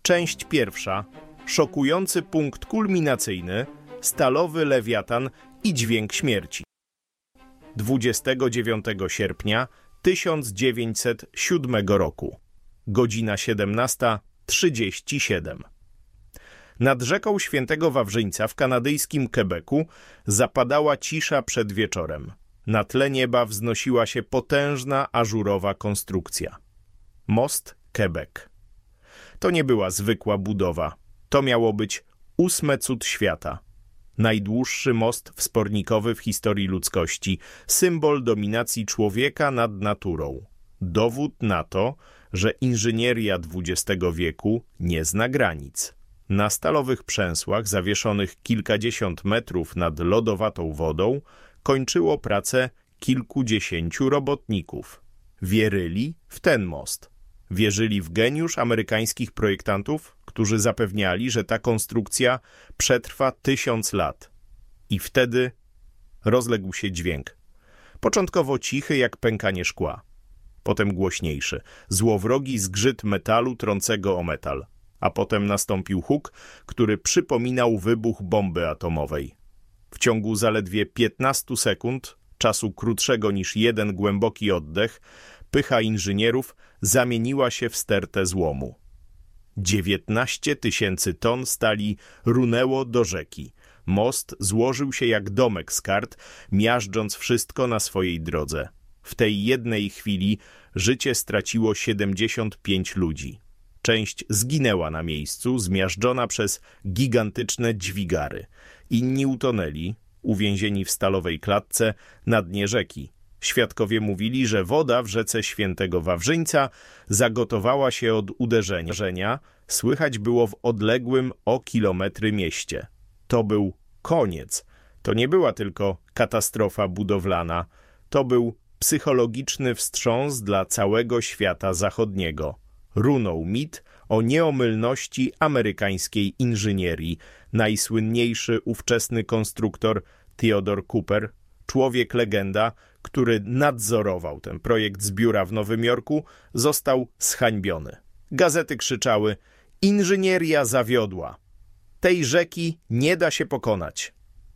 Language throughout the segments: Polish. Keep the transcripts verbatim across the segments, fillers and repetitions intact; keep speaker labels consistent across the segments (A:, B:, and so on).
A: Część pierwsza. Szokujący punkt kulminacyjny, stalowy lewiatan i dźwięk śmierci. dwudziestego dziewiątego sierpnia tysiąc dziewięćset siódmego roku. Godzina siedemnasta trzydzieści siedem. Nad rzeką Świętego Wawrzyńca w kanadyjskim Quebecu zapadała cisza przed wieczorem. Na tle nieba wznosiła się potężna, ażurowa konstrukcja. Most Quebec. To nie była zwykła budowa. To miało być ósme cud świata. Najdłuższy most wspornikowy w historii ludzkości, symbol dominacji człowieka nad naturą. Dowód na to, że inżynieria dwudziestego wieku nie zna granic. Na stalowych przęsłach zawieszonych kilkadziesiąt metrów nad lodowatą wodą kończyło pracę kilkudziesięciu robotników. Wierzyli w ten most. Wierzyli w geniusz amerykańskich projektantów, którzy zapewniali, że ta konstrukcja przetrwa tysiąc lat. I wtedy rozległ się dźwięk. Początkowo cichy jak pękanie szkła. Potem głośniejszy, złowrogi zgrzyt metalu trącego o metal. A potem nastąpił huk, który przypominał wybuch bomby atomowej. W ciągu zaledwie piętnastu sekund, czasu krótszego niż jeden głęboki oddech, pycha inżynierów zamieniła się w stertę złomu. dziewiętnaście tysięcy ton stali runęło do rzeki. Most złożył się jak domek z kart, miażdżąc wszystko na swojej drodze. W tej jednej chwili życie straciło siedemdziesiąt pięć ludzi. Część zginęła na miejscu, zmiażdżona przez gigantyczne dźwigary. Inni utonęli, uwięzieni w stalowej klatce na dnie rzeki. Świadkowie mówili, że woda w rzece Świętego Wawrzyńca zagotowała się od uderzenia. Słychać było w odległym o kilometry mieście. To był koniec. To nie była tylko katastrofa budowlana. To był psychologiczny wstrząs dla całego świata zachodniego. Runął mit o nieomylności amerykańskiej inżynierii. Najsłynniejszy ówczesny konstruktor Theodore Cooper, człowiek legenda, który nadzorował ten projekt z biura w Nowym Jorku, został zhańbiony. Gazety krzyczały: inżynieria zawiodła. Tej rzeki nie da się pokonać.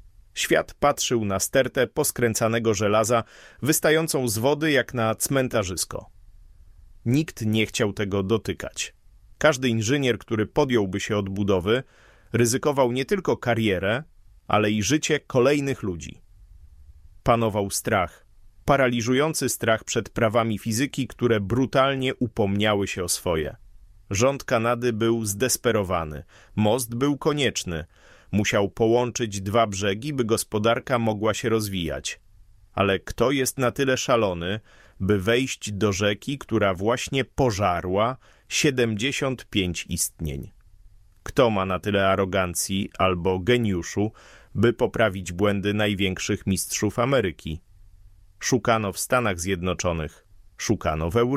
A: Świat patrzył na stertę poskręcanego żelaza, wystającą z wody jak na cmentarzysko. Nikt nie chciał tego dotykać. Każdy inżynier, który podjąłby się odbudowy, ryzykował nie tylko karierę, ale i życie kolejnych ludzi. Panował strach, paraliżujący strach przed prawami fizyki, które brutalnie upomniały się o swoje. Rząd Kanady był zdesperowany. Most był konieczny. Musiał połączyć dwa brzegi, by gospodarka mogła się rozwijać. Ale kto jest na tyle szalony, by wejść do rzeki, która właśnie pożarła siedemdziesiąt pięć istnień? Kto ma na tyle arogancji albo geniuszu, by poprawić błędy największych mistrzów Ameryki? Szukano w Stanach Zjednoczonych, szukano w Europie.